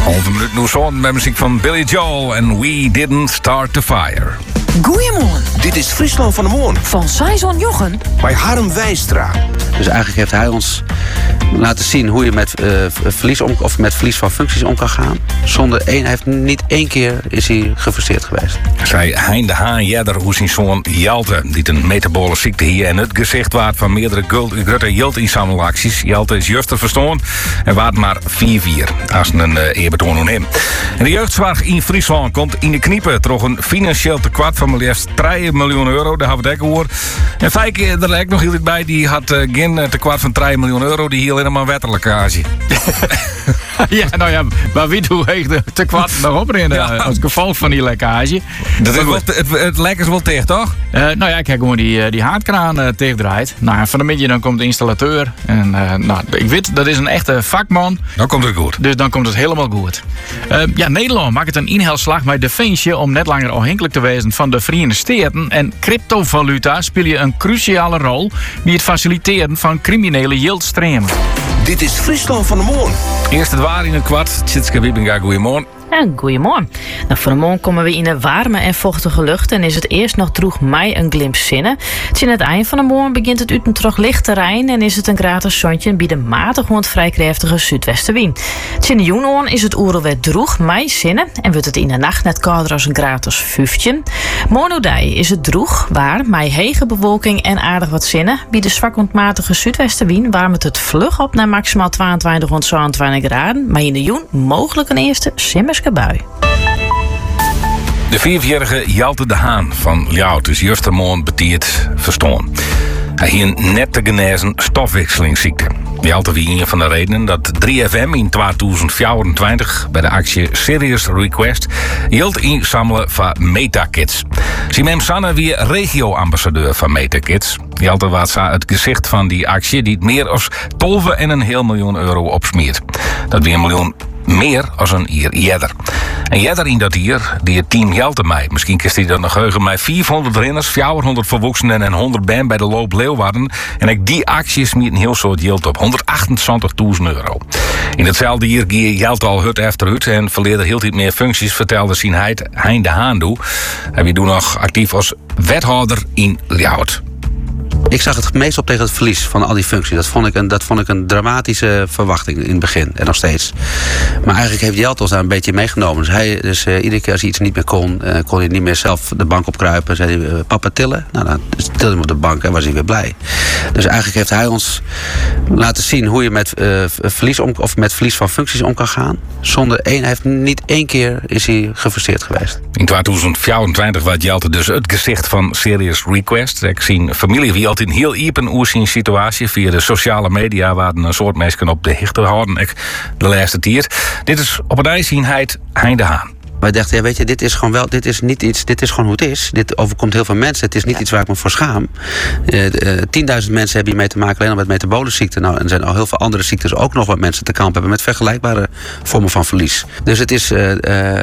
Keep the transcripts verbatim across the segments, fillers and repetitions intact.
Halve minuut nu zo'n met muziek van Billy Joel en We Didn't Start the Fire. Goeiemorgen. Dit is Friesland van de Morgen. Van Saison Jochen. Bij Harm Wijstra. Dus eigenlijk heeft hij ons laten zien hoe je met, uh, verlies, om, of met verlies van functies om kan gaan. Zonder één, hij heeft niet één keer is hij gefrustreerd geweest. Zei Hein de Haan Jedder hoe zijn zoon Jelte, die een metabole ziekte hier en het gezicht waard van meerdere grote Jelte-inzamelacties. Jelte is juster verstaan en waard maar vier vier als een uh, eerbetoon aan hem. En de jeugdzorg in Friesland komt in de kniepen door een financieel tekort van maar liefst drie miljoen euro. Daar hebben we het ook over. En Fijke, er lijkt nog heel iets bij, die had uh, geen tekort van drie miljoen euro, die hier alleen maar waterlekkage. Ja, nou ja, maar wie doet echt de tekort nog oprennen ja. Als gevolg van die lekkage? Dat is wel, het, het lijkt is wel tegen, toch? Uh, nou ja, ik heb gewoon die, die haardkraan uh, tegendraaid. Nou, van de middag dan komt de installateur. En uh, nou, ik weet, dat is een echte vakman. Dan komt het goed. Dus dan komt het helemaal goed. Uh, ja, Nederland maakt het een inhaalslag met Defensie om net langer afhankelijk te wezen van de Verenigde Staten. En cryptovaluta spelen een cruciale rol bij het faciliteren van criminele yieldstremen. Dit is Friesland van de Morgen. Eerst het waar in het kwart. Tjitske Wiebinga, goeiemorgen. Ja, goeiemorgen. Nou, voor de morgen komen we in een warme en vochtige lucht en is het eerst nog droeg mei een glimp zinnen. Tegen het eind van de morgen begint het uit een terug licht terrein en is het een gratis zonnetje bij de matig hond vrij krachtige zuidwestenwind. Tegen de joenoorn is het oerelwet droeg mei zinnen en wordt het in de nacht net kouder als een gratis vijftien. Monodij is het droeg waar mei hege bewolking en aardig wat zinnen. Bij de zwak ontmatige zuidwestenwind warmt het vlug op naar maximaal tweeëntwintig tot zevenentwintig graden, maar in de joen mogelijk een eerste simmers. Bij. De vierjarige Jelte de Haan van Ljout is justermoorn betiert verstaan. Hij heeft een net te genezen stofwisselingsziekte. Jelte wie een van de redenen dat drie F M in tweeduizend vierentwintig bij de actie Serious Request hield inzamelen van MetaKids. Simem Sanne wie regio-ambassadeur van MetaKids. Jelte was het gezicht van die actie die het meer dan twaalf komma vijf miljoen euro opsmeert. Dat weer een miljoen meer als een jaar Jedder. En Jedder in dat hier, die het team Jelte mij. Misschien kist hij dat nog heugen mij vierhonderd renners, vierhonderd volwassenen en honderd band bij de loop Leeuwarden. En ik die acties met een heel soort Jelte op honderdachtentwintigduizend euro. In hetzelfde jaar ging Jelte al hut efter hut en verleerde heel iets meer functies, vertelde zijn heid Hein de Haan doe. Hij was toen nog actief als wethouder in Ljout. Ik zag het meest op tegen het verlies van al die functies. Dat vond ik een, dat vond ik een dramatische verwachting in het begin. En nog steeds. Maar eigenlijk heeft Jelte ons daar een beetje meegenomen. Dus, hij, dus uh, iedere keer als hij iets niet meer kon... Uh, kon hij niet meer zelf de bank opkruipen. Zei hij, uh, papa tillen? Nou, dan tilde hij hem op de bank en was hij weer blij. Dus eigenlijk heeft hij ons laten zien... hoe je met, uh, verlies, om, of met verlies van functies om kan gaan. Zonder één... Hij heeft niet één keer is hij gefrustreerd geweest. In tweeduizend vierentwintig was Jelte dus het gezicht van Serious Request. Ik zie familie wie altijd heel iepen oer zijn situatie. Via de sociale media waren een soort mensen op de hichte houden. Ik de laatste tier. Dit is op het ijszienheid Hein de Haan. Wij dachten, ja, weet je, dit is gewoon wel, dit is niet iets, dit is gewoon hoe het is. Dit overkomt heel veel mensen. Het is niet iets waar ik me voor schaam. tienduizend uh, mensen hebben hiermee te maken alleen al met metabolenziekten. Nou, en er zijn al heel veel andere ziektes ook nog wat mensen te kampen hebben met vergelijkbare vormen van verlies. Dus het is, uh, uh,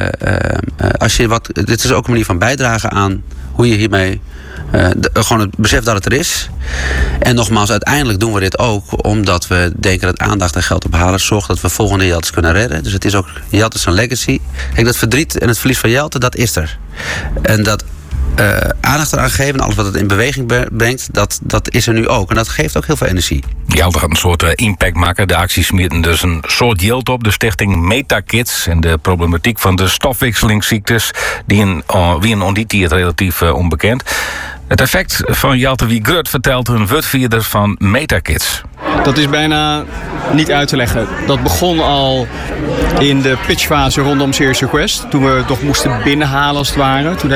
uh, als je wat, dit is ook een manier van bijdragen aan hoe je hiermee Uh, de, gewoon het besef dat het er is. En nogmaals, uiteindelijk doen we dit ook omdat we denken dat aandacht en geld ophalen zorgt dat we volgende Jeltes kunnen redden. Dus het is ook Jeltes een legacy. Kijk, dat verdriet en het verlies van Jelte, dat is er. En dat uh, aandacht eraan geven, alles wat het in beweging brengt, dat, dat is er nu ook. En dat geeft ook heel veel energie. Jelte gaat een soort uh, impact maken. De acties smeren dus een soort Jelte op. De stichting MetaKids en de problematiek van de stofwisselingsziektes, die in, uh, wie in onditiert relatief uh, onbekend. Het effect van Jelte wie Grut vertelt een woordvoerder van MetaKids. Dat is bijna niet uit te leggen. Dat begon al in de pitchfase rondom Serious Request. Toen we het nog moesten binnenhalen als het ware. Toen